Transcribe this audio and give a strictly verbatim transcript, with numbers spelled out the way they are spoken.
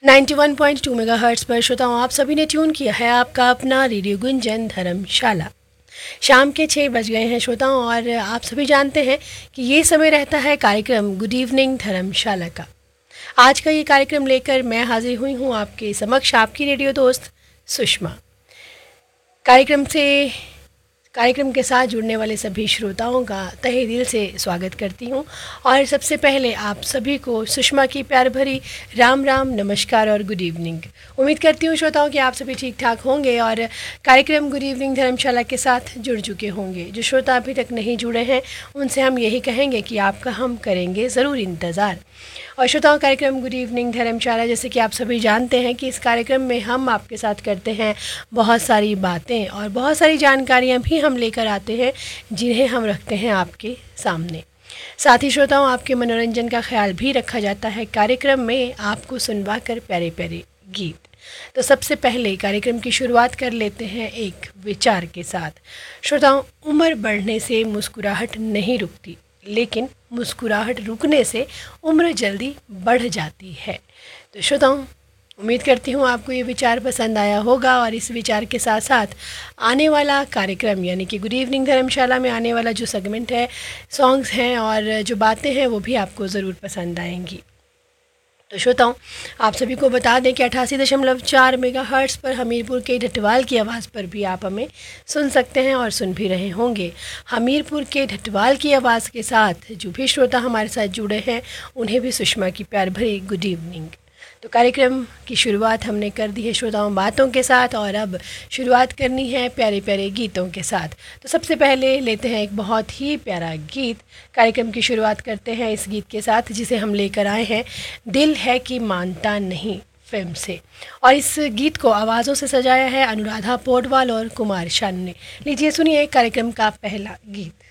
Ninety one point two megahertz पर श्रोताओं आप सभी ने ट्यून किया है आपका अपना रेडियो गुंजन धर्मशाला। शाम के छः बज गए हैं श्रोताओं, और आप सभी जानते हैं कि ये समय रहता है कार्यक्रम गुड इवनिंग धर्मशाला का। आज का ये कार्यक्रम लेकर मैं हाजिर हुई हूँ आपके समक्ष, आपकी रेडियो दोस्त सुषमा। कार्यक्रम से कार्यक्रम के साथ जुड़ने वाले सभी श्रोताओं का तहे दिल से स्वागत करती हूं, और सबसे पहले आप सभी को सुषमा की प्यार भरी राम राम, नमस्कार और गुड इवनिंग। उम्मीद करती हूं श्रोताओं कि आप सभी ठीक ठाक होंगे और कार्यक्रम गुड इवनिंग धर्मशाला के साथ जुड़ चुके होंगे। जो श्रोता अभी तक नहीं जुड़े हैं उनसे हम यही कहेंगे कि आपका हम करेंगे ज़रूर इंतज़ार। और श्रोताओं, कार्यक्रम गुड इवनिंग धर्मशाला, जैसे कि आप सभी जानते हैं कि इस कार्यक्रम में हम आपके साथ करते हैं बहुत सारी बातें और बहुत सारी जानकारियां भी हम लेकर आते हैं, जिन्हें हम रखते हैं आपके सामने। साथ ही श्रोताओं, आपके मनोरंजन का ख्याल भी रखा जाता है कार्यक्रम में, आपको सुनवा कर प्यारे प्यारे गीत। तो सबसे पहले कार्यक्रम की शुरुआत कर लेते हैं एक विचार के साथ। श्रोताओं, उम्र बढ़ने से मुस्कुराहट नहीं रुकती, लेकिन मुस्कुराहट रुकने से उम्र जल्दी बढ़ जाती है। तो श्रोताओं, उम्मीद करती हूँ आपको ये विचार पसंद आया होगा, और इस विचार के साथ साथ आने वाला कार्यक्रम यानी कि गुड इवनिंग धर्मशाला में आने वाला जो सेगमेंट है, सॉन्ग्स हैं और जो बातें हैं, वो भी आपको ज़रूर पसंद आएंगी। तो श्रोताओं, आप सभी को बता दें कि अट्ठासी दशमलव चार मेगाहर्ट्ज़ पर हमीरपुर के ढटवाल की आवाज़ पर भी आप हमें सुन सकते हैं, और सुन भी रहे होंगे। हमीरपुर के ढटवाल की आवाज़ के साथ जो भी श्रोता हमारे साथ जुड़े हैं, उन्हें भी सुषमा की प्यार भरी गुड इवनिंग। तो कार्यक्रम की शुरुआत हमने कर दी है श्रोताओं बातों के साथ, और अब शुरुआत करनी है प्यारे प्यारे गीतों के साथ। तो सबसे पहले लेते हैं एक बहुत ही प्यारा गीत। कार्यक्रम की शुरुआत करते हैं इस गीत के साथ, जिसे हम लेकर आए हैं दिल है कि मानता नहीं फिल्म से, और इस गीत को आवाज़ों से सजाया है अनुराधा पौडवाल और कुमार शानू ने। लीजिए सुनिए कार्यक्रम का पहला गीत।